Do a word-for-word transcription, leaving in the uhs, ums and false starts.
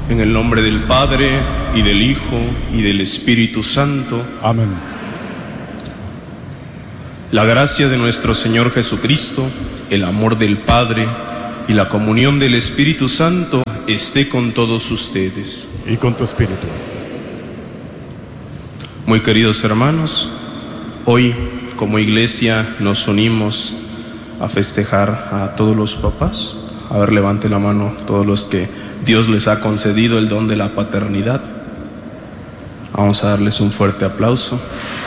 En el nombre del Padre, y del Hijo, y del Espíritu Santo. Amén. La gracia de nuestro Señor Jesucristo, el amor del Padre y la comunión del Espíritu Santo esté con todos ustedes. Y con tu espíritu. Muy queridos hermanos, hoy como iglesia nos unimos a festejar a todos los papás. A ver, levante la mano todos los que Dios les ha concedido el don de la paternidad. Vamos a darles un fuerte aplauso.